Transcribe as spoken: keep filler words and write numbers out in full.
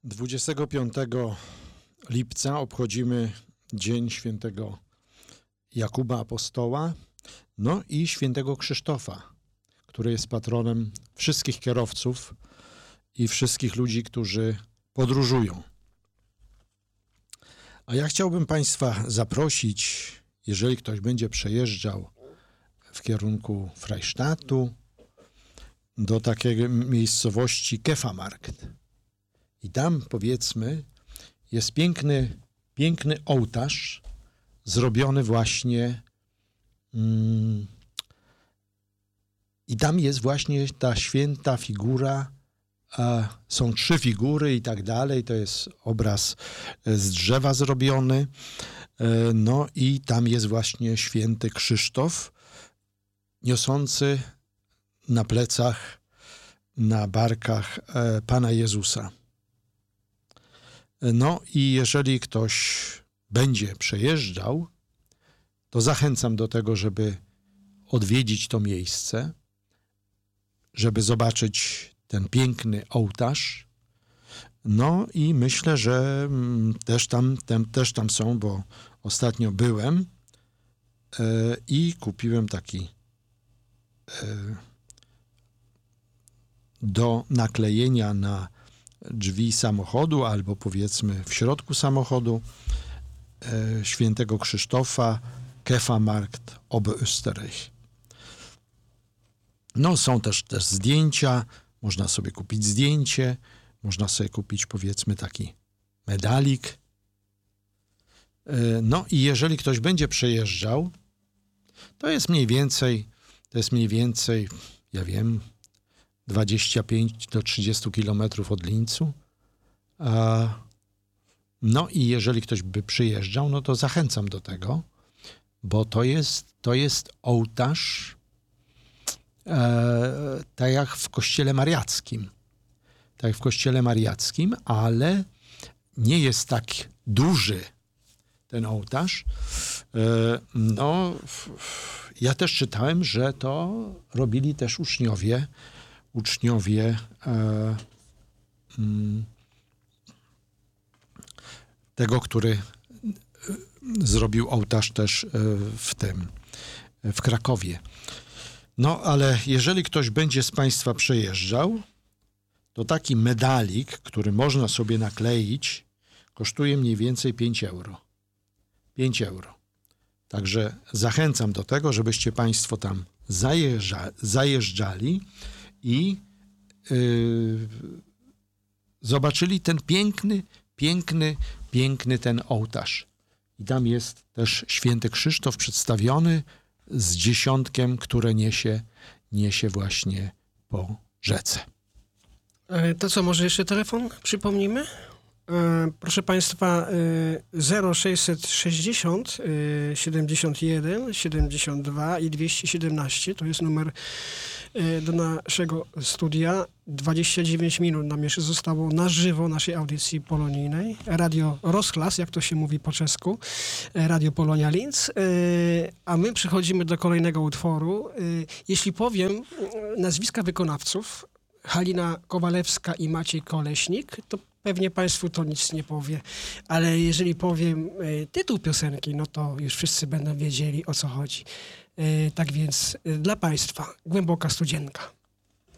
dwudziestego piątego lipca obchodzimy Dzień Świętego Jakuba Apostoła, no i Świętego Krzysztofa, który jest patronem wszystkich kierowców i wszystkich ludzi, którzy podróżują. A ja chciałbym Państwa zaprosić, jeżeli ktoś będzie przejeżdżał w kierunku Freistatu, do takiej miejscowości Kefamarkt. I tam, powiedzmy, jest piękny, piękny ołtarz zrobiony właśnie mm, i tam jest właśnie ta święta figura, a są trzy figury i tak dalej, to jest obraz z drzewa zrobiony, no i tam jest właśnie święty Krzysztof niosący na plecach, na barkach Pana Jezusa. No i jeżeli ktoś będzie przejeżdżał, to zachęcam do tego, żeby odwiedzić to miejsce, żeby zobaczyć ten piękny ołtarz. No i myślę, że też tam, tam, też tam są, bo ostatnio byłem e, i kupiłem taki e, do naklejenia na drzwi samochodu albo powiedzmy w środku samochodu e, świętego Krzysztofa, Kefamarkt Oberösterreich. No są też, też zdjęcia, można sobie kupić zdjęcie, można sobie kupić powiedzmy taki medalik. E, no i jeżeli ktoś będzie przejeżdżał, to jest mniej więcej, to jest mniej więcej, ja wiem, dwadzieścia pięć do trzydziestu kilometrów od Lincu. No i jeżeli ktoś by przyjeżdżał, no to zachęcam do tego, bo to jest, to jest ołtarz e, tak jak w kościele mariackim. Tak jak w kościele mariackim, ale nie jest tak duży ten ołtarz. E, no, ja też czytałem, że to robili też uczniowie uczniowie e, m, tego, który zrobił ołtarz też w tym, w Krakowie. No, ale jeżeli ktoś będzie z Państwa przejeżdżał, to taki medalik, który można sobie nakleić, kosztuje mniej więcej pięć euro. pięć euro. Także zachęcam do tego, żebyście Państwo tam zajeżdża, zajeżdżali i yy, zobaczyli ten piękny, piękny, piękny ten ołtarz. I tam jest też święty Krzysztof przedstawiony z dziesiątkiem, które niesie, niesie właśnie po rzece. To co, może jeszcze telefon przypomnimy? Proszę Państwa, zero sześćset sześćdziesiąt siedemdziesiąt jeden siedemdziesiąt dwa i dwieście siedemnaście to jest numer do naszego studia. dwadzieścia dziewięć minut nam jeszcze zostało na żywo naszej audycji polonijnej. Radio Rozklas, jak to się mówi po czesku. Radio Polonia Linz. A my przechodzimy do kolejnego utworu. Jeśli powiem nazwiska wykonawców, Halina Kowalewska i Maciej Koleśnik, to pewnie Państwu to nic nie powie, ale jeżeli powiem y, tytuł piosenki, no to już wszyscy będą wiedzieli, o co chodzi. Y, tak więc y, dla Państwa Głęboka Studzienka.